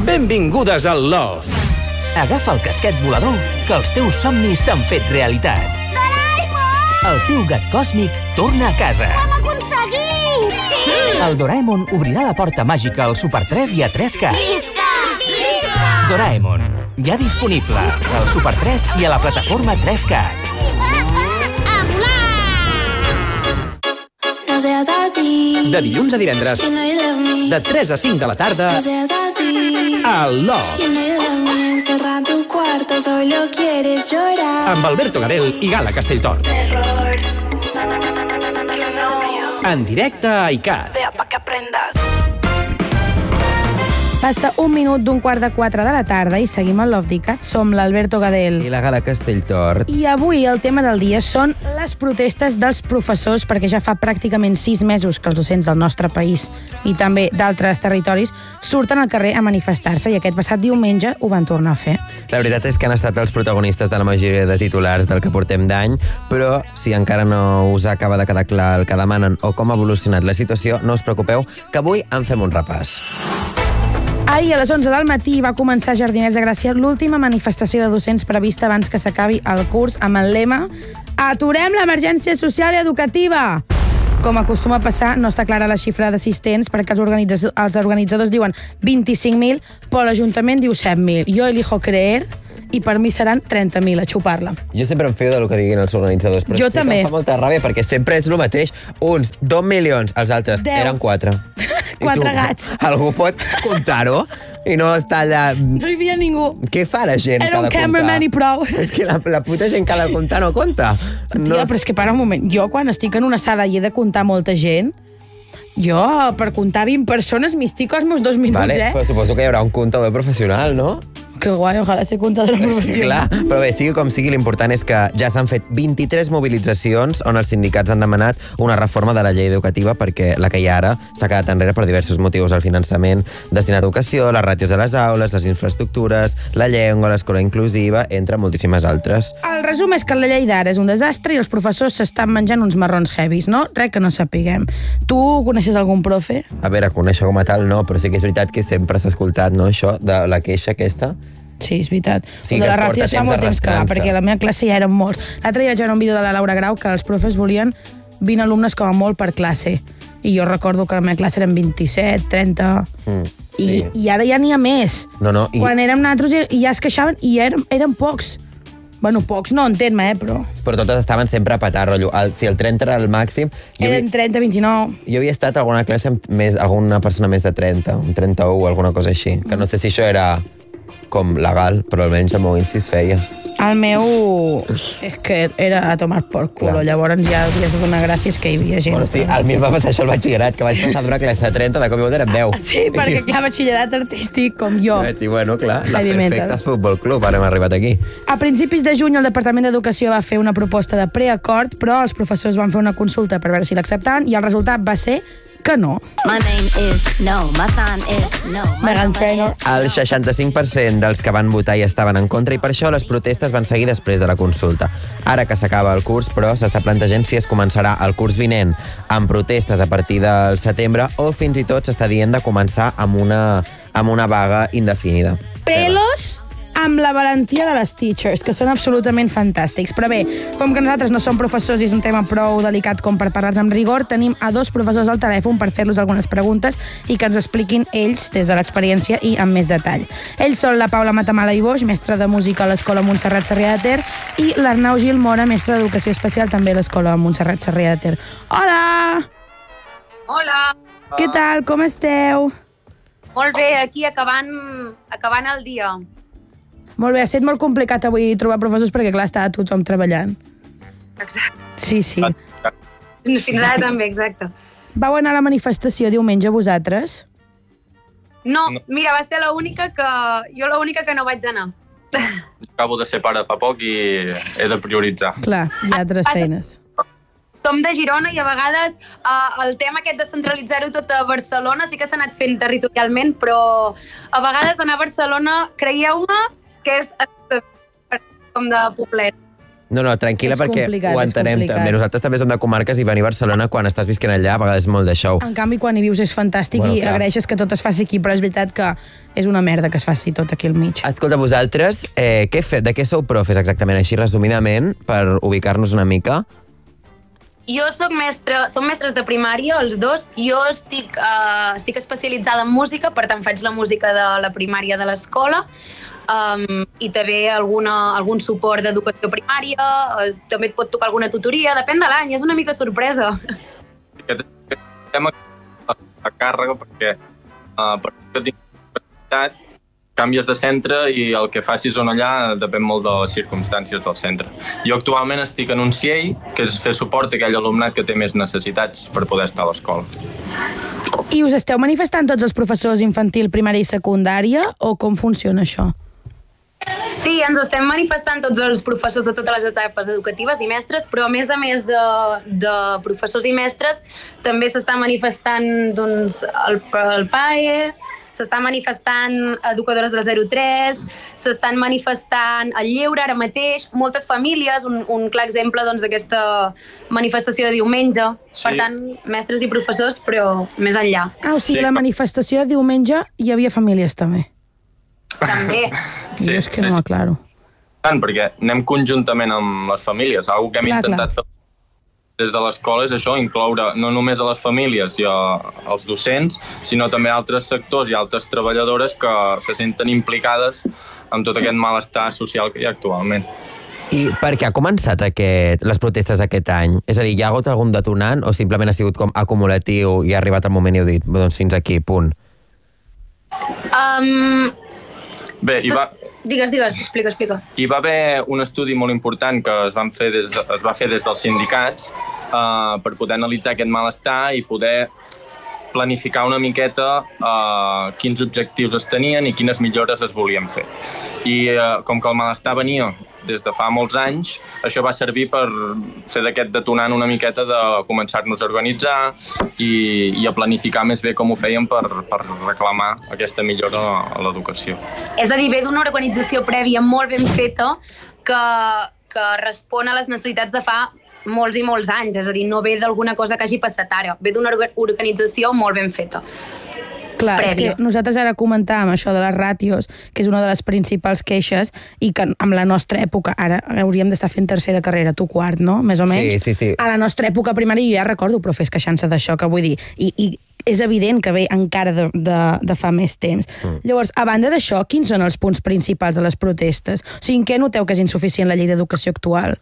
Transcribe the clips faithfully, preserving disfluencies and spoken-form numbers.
Benvingudes al Loft. Agafa el casquet volador, que els teus somnis s'han fet realitat. Doraemon! El teu gat còsmic torna a casa. Ho hem aconseguit! Sí! El Doraemon obrirà la porta màgica al Super tres i a tres K. Visca! Visca! Doraemon, ja disponible al Super tres i a la plataforma tres K. A volar! No seas así. De dilluns a divendres, You know you love me. de tres a cinc de la tarda, No seas así. al Loft. You know you love me. Encerra tu cuarto, solo quieres llorar. Amb Alberto Gadel i Gala Castelltort. Terror. Na, na, na, na, na, na, na, que no. En directe a iCat. Vea pa' que aprendas. Passa un minut d'un quart de quatre de la tarda i seguim al Love d'Icat. Som l'Alberto Gadel. I la Gala Castelltort. I avui el tema del dia són les protestes dels professors, perquè ja fa pràcticament sis mesos que els docents del nostre país i també d'altres territoris surten al carrer a manifestar-se, i aquest passat diumenge ho van tornar a fer. La veritat és que han estat els protagonistes de la majoria de titulars del que portem d'any, però si encara no us acaba de quedar clar el que demanen o com ha evolucionat la situació, no us preocupeu, que avui en fem un repàs. Ahir a les onze del matí va començar a Jardiners de Gràcia l'última manifestació de docents prevista abans que s'acabi el curs, amb el lema «Aturem l'emergència social i educativa!». Com acostuma a passar, no està clara la xifra d'assistents perquè els organitzadors, els organitzadors diuen vint-i-cinc mil, però l'Ajuntament diu set mil. Jo elijo creer i per mi seran trenta mil a xupar-la. Jo sempre em fio del que diguin els organitzadors, però Jo sí també. que em fa molta ràbia perquè sempre és el mateix. Uns, dos milions, els altres Deu. eren quatre. Quatre I tu, gats. Algú pot comptar-ho i no està allà... No hi havia ningú. Què fa la gent Era que ha un de comptar? cameraman i prou. És que la, la puta gent que ha de comptar no compta. Tia, però és que para un moment. Jo, quan estic en una sala i he de comptar molta gent, jo, per comptar vint persones, m'estico els meus dos minuts, Vale, eh? però suposo que hi haurà un comptador professional, no? Que guai, ojalà ser comptadora professional. Clar, però bé, sigui com sigui, l'important és que ja s'han fet vint-i-tres mobilitzacions on els sindicats han demanat una reforma de la llei educativa perquè la que hi ha ara s'ha quedat enrere per diversos motius: el finançament destinat a educació, les ràtios de les aules, les infraestructures, la llengua, l'escola inclusiva, entre moltíssimes altres. El resum és que la llei d'ara és un desastre i els professors s'estan menjant uns marrons heavies, no? Res que no sapiguem. Tu coneixes algun profe? A veure, conèixer com a tal no, però sí que és veritat que sempre s'ha escoltat, no, això, de la queixa aquesta. Sí, és veritat. Sí, El que de es la porta ràtio fa temps molt temps que va, arrastrant-se. perquè a la meva classe ja eren molts. L'altre dia vaig veure un vídeo de la Laura Grau que els profes volien vint alumnes com a molt per classe. I jo recordo que a la meva classe eren vint-i-set, trenta... Mm, I, sí. I ara ja n'hi ha més. No, no, i- Quan érem nosaltres i ja es queixaven i eren, eren pocs. Bueno, pocs no, entén-me, eh, però... Però totes estaven sempre a petar, rotllo. El, si el trenta era el màxim... Jo Eren trenta, vint-i-nou... Jo havia estat a alguna classe amb més, alguna persona més de trenta, un trenta-u o alguna cosa així. Que no sé si això era com legal, però almenys el meu incís feia. El meu... és que era a tomar por culo. Clar. Llavors ja hauries de donar gràcies que hi havia gent. Bueno, sí, a mi em va passar això al batxillerat, que vaig passar d'una classe de trenta, de cop i volta eren deu. Sí, perquè clar, batxillerat artístic com jo. I bueno, clar, la Heavy metal. Perfectes Futbol Club, ara hem arribat aquí. A principis de juny el Departament d'Educació va fer una proposta de preacord, però els professors van fer una consulta per veure si l'acceptaven i el resultat va ser que no. My name is no, my sign is no. My Megan number Trainor. is- El seixanta-cinc per cent dels que van votar hi estaven en contra i per això les protestes van seguir després de la consulta. Ara que s'acaba el curs, però, s'està plantejant si es començarà el curs vinent amb protestes a partir del setembre o fins i tot s'està dient de començar amb una, amb una vaga indefinida. Pelos amb la valentia de les teachers, que són absolutament fantàstics. Però bé, com que nosaltres no som professors i és un tema prou delicat com per parlar amb rigor, tenim a dos professors al telèfon per fer-los algunes preguntes i que ens ho expliquin ells des de l'experiència i amb més detall. Ells són la Paula Matamala i Boix, mestra de música a l'Escola Montserrat Sarrià de Ter, i l'Arnau Gil Mora, mestre d'Educació Especial també a l'Escola Montserrat Sarrià de Ter. Hola! Hola, Què tal? Com esteu? molt bé, aquí acabant, acabant el dia. Molt bé, ha estat molt complicat avui trobar professors perquè, clar, estava tothom treballant. Exacte. Sí, sí. Fins ara també, exacte. Vau anar a la manifestació diumenge vosaltres? No, mira, va ser l'única que... Jo l'única que no vaig anar. Acabo de ser pare fa poc i he de prioritzar. Clar, hi ha altres Passa- feines. Som de Girona i a vegades eh, el tema aquest de centralitzar-ho tot a Barcelona sí que s'ha anat fent territorialment, però a vegades anar a Barcelona, creieu-me, que és com de poblet. No, no, tranquil·la, És perquè complicat, ho és entenem complicat. també. Nosaltres també som de comarques i venir a Barcelona quan estàs visquent allà a vegades és molt de show. En canvi, quan hi vius és fantàstic Bueno, i clar. agraeixes que tot es faci aquí, però és veritat que és una merda que es faci tot aquí al mig. Escolta, vosaltres, eh, què fe, de què sou profes exactament, així resumidament, per ubicar-nos una mica? Jo soc mestre, som mestres de primària, els dos. Jo estic, uh, estic especialitzada en música, per tant faig la música de la primària de l'escola, um, i també alguna, algun suport d'educació primària, uh, també et pot tocar alguna tutoria, depèn de l'any, és una mica sorpresa. Aquest tema a càrrega perquè uh, per que tinc capacitat canvies de centre i el que facis on allà depèn molt de les circumstàncies del centre. Jo actualment estic en un C I E I, que és fer suport a aquell alumnat que té més necessitats per poder estar a l'escola. I us esteu manifestant tots els professors infantil, primària i secundària, o com funciona això? Sí, ens estem manifestant tots els professors de totes les etapes educatives i mestres, però a més a més de, de professors i mestres també s'està manifestant doncs, el, el P A E, s'estan manifestant educadores del zero tres, s'estan manifestant el lleure ara mateix, moltes famílies, un, un clar exemple doncs, d'aquesta manifestació de diumenge. Sí. Per tant, mestres i professors, però més enllà. Ah, o sigui, Sí, la com- manifestació de diumenge hi havia famílies també. També. Sí, jo és que sí, no sí. m'aclaro. Tant, perquè anem conjuntament amb les famílies. Algo que hem Clar, intentat fer des de l'escola és això, incloure no només a les famílies i a, als docents, sinó també a altres sectors i altres treballadores que se senten implicades amb tot aquest malestar social que hi ha actualment. I per què ha començat aquest, les protestes aquest any? És a dir, hi ha hagut algun detonant o simplement ha sigut com acumulatiu i ha arribat el moment i heu dit, doncs fins aquí, punt? Um, Bé, hi va, digues, digues, explica, explica. hi va haver un estudi molt important que es, van fer des de, es va fer des dels sindicats uh, per poder analitzar aquest malestar i poder planificar una miqueta uh, quins objectius es tenien i quines millores es volien fer. I uh, com que el malestar venia des de fa molts anys, això va servir per fer d'aquest detonant una miqueta de començar-nos a organitzar i, i a planificar més bé com ho fèiem per, per reclamar aquesta millora a l'educació. És a dir, ve d'una organització prèvia molt ben feta que, que respon a les necessitats de fa molts i molts anys, és a dir, no ve d'alguna cosa que hagi passat ara, ve d'una orga- organització molt ben feta. Clar, és Prèvia. que nosaltres ara comentàvem això de les ràtios, que és una de les principals queixes, i que amb la nostra època, ara hauríem d'estar fent tercer de carrera, tu quart, no? Més o menys. Sí, sí, sí. A la nostra època primària jo ja recordo profes queixant-se d'això, que vull dir, i, i és evident que ve encara de, de, de fa més temps. Mm. Llavors, a banda d'això, quins són els punts principals de les protestes? O sigui, en què noteu que és insuficient la llei d'educació actual?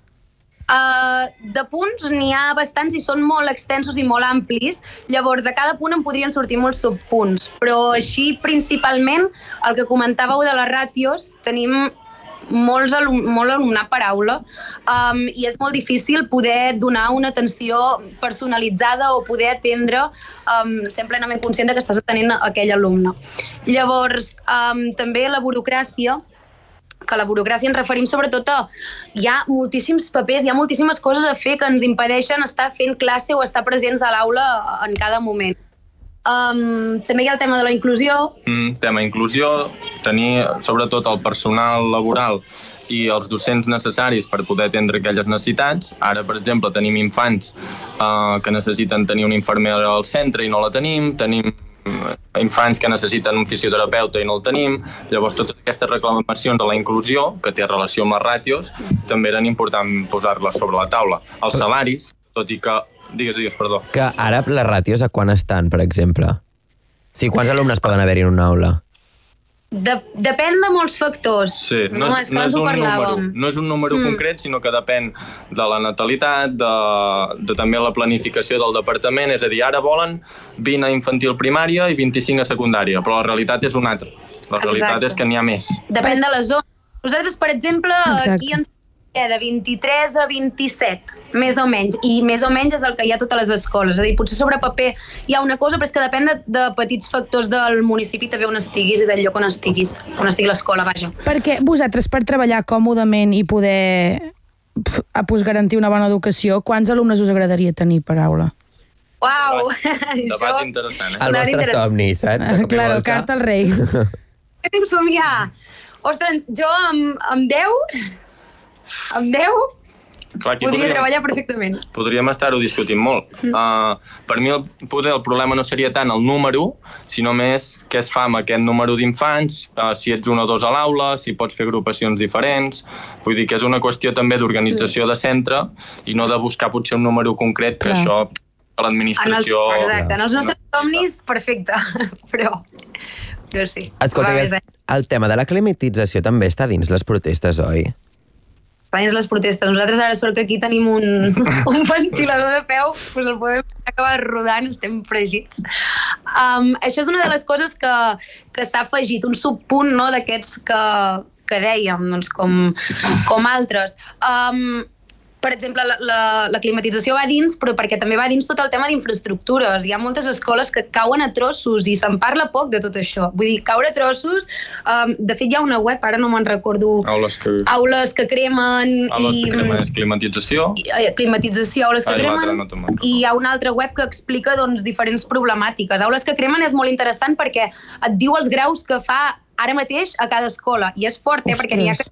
Uh, de punts n'hi ha bastants i són molt extensos i molt amplis, llavors de cada punt en podrien sortir molts subpunts, però així principalment el que comentàveu de les ràtios, tenim molts alum molt alumnat per aula um, i és molt difícil poder donar una atenció personalitzada o poder atendre um, sent plenament conscient de que estàs atenent a aquell alumne. Llavors, um, també la burocràcia, que a la burocràcia ens referim sobretot a hi ha moltíssims papers, hi ha moltíssimes coses a fer que ens impedeixen estar fent classe o estar presents a l'aula en cada moment. Um, també hi ha el tema de la inclusió. Mm, tema inclusió, tenir sobretot el personal laboral i els docents necessaris per poder atendre aquelles necessitats. Ara, per exemple, tenim infants uh, que necessiten tenir una infermera al centre i no la tenim, tenim infants que necessiten un fisioterapeuta i no el tenim. Llavors, totes aquestes reclamacions de la inclusió, que té relació amb les ràtios, també eren important posar-les sobre la taula. Els salaris, tot i que... Digues, digues, perdó. Que ara les ràtios a quan estan, per exemple? Sí, quants alumnes poden haver-hi en una aula? De, depèn de molts factors. Sí, no, no és, és que no, és ens ho un número, parlàvem. no és un número Mm. concret, sinó que depèn de la natalitat, de, de també la planificació del departament. És a dir, ara volen vint a infantil primària i vint-i-cinc a secundària, però la realitat és una altra. La realitat Exacte. és que n'hi ha més. Depèn de la zona. Nosaltres, per exemple, Exacte. aquí en de vint-i-tres a vint-i-set, més o menys, i més o menys és el que hi ha a totes les escoles. És a dir, potser sobre paper hi ha una cosa, però és que depèn de, de petits factors del municipi també on estiguis i del lloc on estiguis, on estigui l'escola, vaja. Perquè vosaltres, per treballar còmodament i poder pf, a, pues, garantir una bona educació, quants alumnes us agradaria tenir per aula? Uau! Debat interessant, eh? El Una vostre interessant. somni, saps? De cop i Claro, volta. carta als Reis. Què estem somiar? Ostres, jo amb, amb deu amb deu Clar, aquí podria podríem, treballar perfectament. podríem estar-ho discutint molt. Mm. Uh, per mi el, poder, el problema no seria tant el número, sinó més què es fa amb aquest número d'infants, uh, si ets un o dos a l'aula, si pots fer agrupacions diferents. Vull dir que és una qüestió també d'organització de centre i no de buscar potser un número concret, que Clar. això a l'administració... En els, exacte, en els nostres somnis, perfecte, però, però sí. Escolta, va el, més enllà. el tema de la climatització també està dins les protestes, oi? Espanya és les protestes. Nosaltres ara sort que aquí tenim un, un ventilador de peu, doncs el podem acabar rodant, estem fregits. Um, això és una de les coses que, que s'ha afegit, un subpunt, no, d'aquests que, que dèiem, doncs, com, com altres. Um, per exemple, la, la, la climatització va dins, però perquè també va dins tot el tema d'infraestructures. Hi ha moltes escoles que cauen a trossos i se'n parla poc de tot això. Vull dir, caure a trossos... Um, de fet, hi ha una web, ara no me'n recordo... Aules que... Aules que cremen... Aules i, que cremen és climatització. I, eh, climatització, aules que Ai, cremen... no I hi ha una altra web que explica doncs, diferents problemàtiques. Aules que cremen és molt interessant perquè et diu els graus que fa ara mateix a cada escola. I és fort, eh? Perquè n'hi ha que...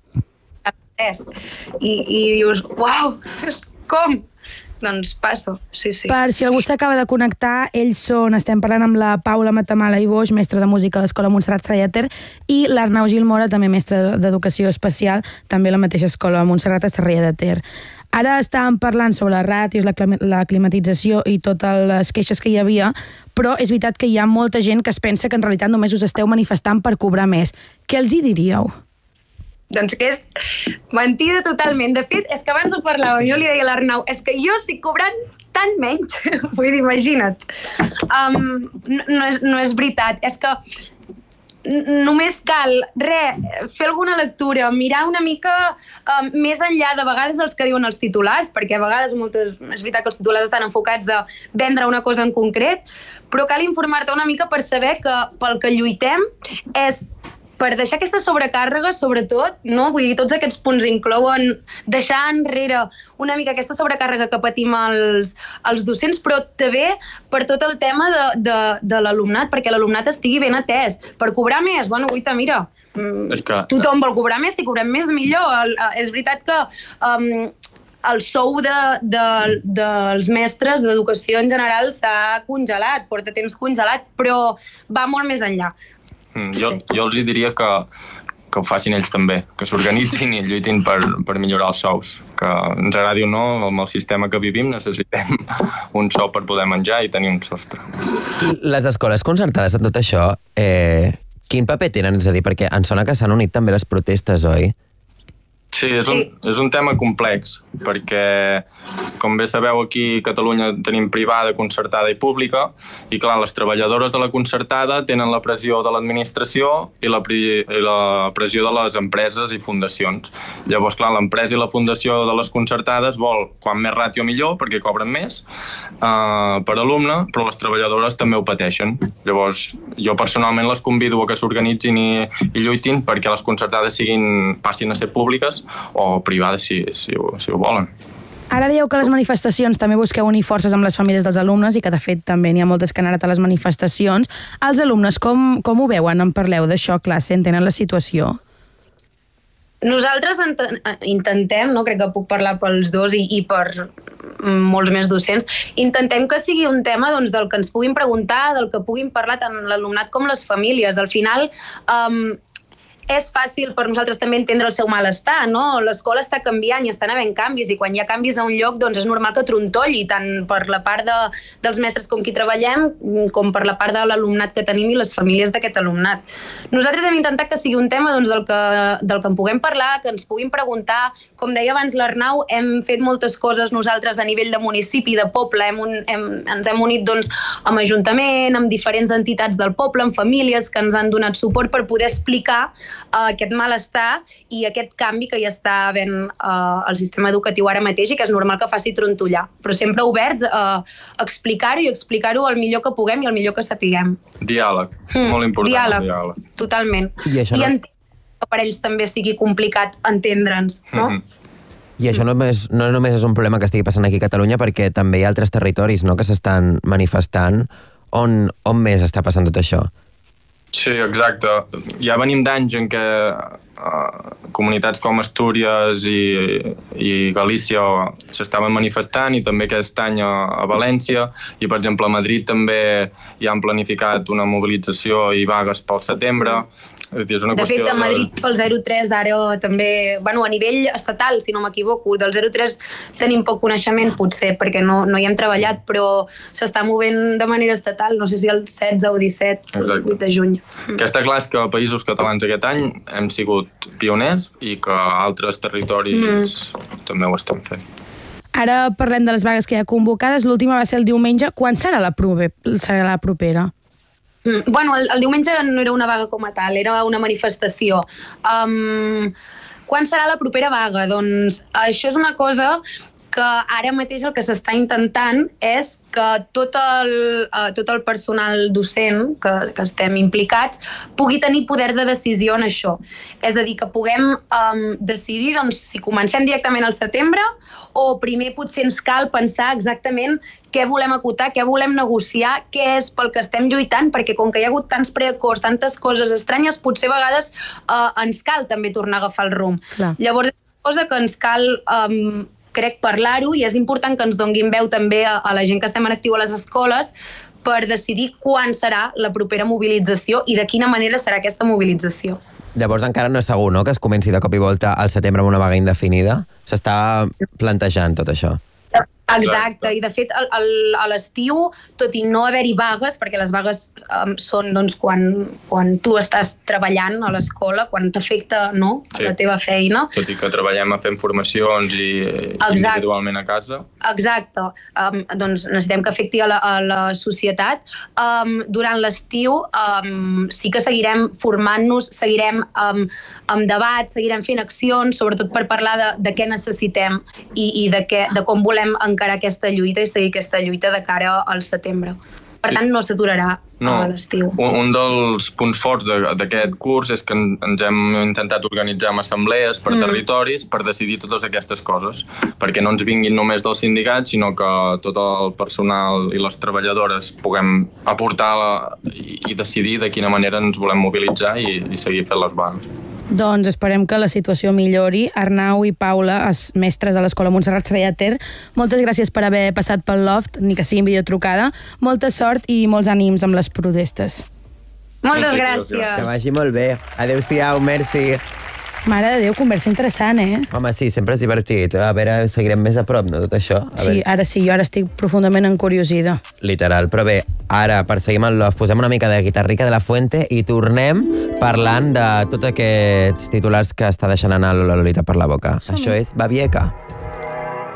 I, i dius, uau, com? Doncs passo, sí, sí. Per si algú s'acaba de connectar, ells són, estem parlant amb la Paula Matamala i Boix, mestra de música a l'Escola Montserrat Sarrià de Ter, i l'Arnau Gilmora, també mestre d'Educació Especial, també a la mateixa Escola Montserrat Sarrià de Ter. Ara estàvem parlant sobre les ràtios, la, la climatització i totes les queixes que hi havia, però és veritat que hi ha molta gent que es pensa que en realitat només us esteu manifestant per cobrar més. Què els hi diríeu? Doncs que és mentida totalment. De fet, és que abans ho parlàvem, jo li deia a l'Arnau, és que jo estic cobrant tant menys. Vull dir, imagina't. Um, no, no, és, no és veritat. És que només cal, re, fer alguna lectura, mirar una mica um, més enllà de vegades els que diuen els titulars, perquè a vegades moltes, és veritat que els titulars estan enfocats a vendre una cosa en concret, però cal informar-te una mica per saber que pel que lluitem és per deixar aquesta sobrecàrrega, sobretot, no? Vull dir, tots aquests punts inclouen deixar enrere una mica aquesta sobrecàrrega que patim els, els docents, però també per tot el tema de, de, de l'alumnat, perquè l'alumnat estigui ben atès. Per cobrar més, bueno, guaita, mira, És que... tothom vol cobrar més, si cobrem més, millor. El, és veritat que um, el sou de, de, dels mestres d'educació en general s'ha congelat, porta temps congelat, però va molt més enllà. Mm, jo, jo els diria que, que ho facin ells també, que s'organitzin i lluitin per, per millorar els sous. Que ens agradi o no, amb el sistema que vivim necessitem un sou per poder menjar i tenir un sostre. Les escoles concertades en tot això, eh, quin paper tenen? És a dir, perquè em sona que s'han unit també les protestes, oi? Sí, és un, és un tema complex, perquè, com bé sabeu, aquí a Catalunya tenim privada, concertada i pública, i clar, les treballadores de la concertada tenen la pressió de l'administració i la, i la pressió de les empreses i fundacions. Llavors, clar, l'empresa i la fundació de les concertades vol quan més ràtio millor, perquè cobren més uh, per alumne, però les treballadores també ho pateixen. Llavors, jo personalment les convido a que s'organitzin i, i lluitin perquè les concertades siguin, passin a ser públiques o privades si, si, si ho volen. Ara dieu que les manifestacions també busqueu unir forces amb les famílies dels alumnes i que de fet també n'hi ha moltes que han anat a les manifestacions. Els alumnes com, com ho veuen? En parleu d'això, classe, entenen la situació? Nosaltres intentem, no crec que puc parlar pels dos i, i per molts més docents, intentem que sigui un tema doncs, del que ens puguin preguntar, del que puguin parlar tant l'alumnat com les famílies. Al final, um, és fàcil per nosaltres també entendre el seu malestar, no? L'escola està canviant i estan havent canvis i quan hi ha canvis a un lloc doncs és normal que trontolli tant per la part de, dels mestres com qui treballem com per la part de l'alumnat que tenim i les famílies d'aquest alumnat. Nosaltres hem intentat que sigui un tema doncs, del, que, del que en puguem parlar, que ens puguin preguntar. Com deia abans l'Arnau, hem fet moltes coses nosaltres a nivell de municipi, de poble, hem, hem, ens hem unit doncs, amb Ajuntament, amb diferents entitats del poble, amb famílies que ens han donat suport per poder explicar aquest malestar i aquest canvi que hi està havent uh, el sistema educatiu ara mateix i que és normal que faci trontollar, però sempre oberts a explicar-ho i explicar-ho el millor que puguem i el millor que sapiguem. Diàleg, mm, molt important diàleg, el diàleg. Totalment. I, això I no... entenc que per ells també sigui complicat entendre'ns, no? Mm-hmm. I això no només, no només és un problema que estigui passant aquí a Catalunya, perquè també hi ha altres territoris, no?, que s'estan manifestant. On, on més està passant tot això? Sí, exacte. Ja venim d'anys en què uh, comunitats com Astúries i, i Galícia s'estaven manifestant, i també aquest any a, a València, i per exemple a Madrid també hi han planificat una mobilització i vagues pel setembre. És dir, és una de fet, a Madrid de... pel zero tres ara també, bueno, a nivell estatal, si no m'equivoco, del zero tres tenim poc coneixement potser, perquè no, no hi hem treballat, però s'està movent de manera estatal, no sé si el setze o disset, el vuit de juny. El que està clar és que a Països Catalans aquest any hem sigut pioners i que altres territoris mm. també ho estan fent. Ara parlem de les vagues que hi ha convocades. L'última va ser el diumenge. Quan serà la, prope, serà la propera? Mm, bueno, el, el diumenge no era una vaga com a tal, era una manifestació. Um, quan serà la propera vaga? Doncs això és una cosa que ara mateix el que s'està intentant és que tot el, uh, tot el personal docent que, que estem implicats pugui tenir poder de decisió en això. És a dir, que puguem um, decidir doncs, si comencem directament al setembre o primer potser ens cal pensar exactament què volem acotar, què volem negociar, què és pel que estem lluitant, perquè com que hi ha hagut tants preacords, tantes coses estranyes, potser a vegades uh, ens cal també tornar a agafar el rumb. Clar. Llavors, és una cosa que ens cal... Um, crec parlar-ho, i és important que ens donguin veu també a, a la gent que estem en actiu a les escoles per decidir quan serà la propera mobilització i de quina manera serà aquesta mobilització. Llavors encara no és segur, no?, que es comenci de cop i volta al setembre amb una vaga indefinida? S'està plantejant tot això? Exacte, i de fet el, el, a l'estiu, tot i no haver-hi vagues, perquè les vagues um, són doncs, quan, quan tu estàs treballant a l'escola, quan t'afecta no, sí. la teva feina. Tot i que treballem a fent formacions i, i individualment a casa. Exacte, um, doncs necessitem que afecti a la, a la societat. Um, durant l'estiu um, sí que seguirem formant-nos, seguirem um, amb debats, seguirem fent accions, sobretot per parlar de, de què necessitem i, i de, què, de com volem encarar aquesta lluita i seguir aquesta lluita de cara al setembre. Per sí. tant, no s'aturarà no. a l'estiu. Un, un dels punts forts d'aquest curs és que ens hem intentat organitzar amb assemblees per mm. territoris per decidir totes aquestes coses, perquè no ens vinguin només dels sindicats, sinó que tot el personal i les treballadores puguem aportar la, i, i decidir de quina manera ens volem mobilitzar i, i seguir fent les vagues. Doncs esperem que la situació millori. Arnau i Paula, mestres a l'Escola Montserrat Sayater, moltes gràcies per haver passat pel loft, ni que sigui en videotrucada. Molta sort i molts ànims amb les protestes. Moltes gràcies. Que vagi molt bé. Adéu-siau, merci. Mare de Déu, conversa interessant, eh? Home, sí, sempre és divertit. A veure, seguirem més a prop, no, tot això? A sí, veure. Ara sí, jo ara estic profundament encuriosida. Literal, però bé, ara, per seguir amb el loft, posem una mica de Guitarrica de la Fuente i tornem parlant de tots aquests titulars que està deixant anar la Lolita per la boca. Som. Això és Babieca.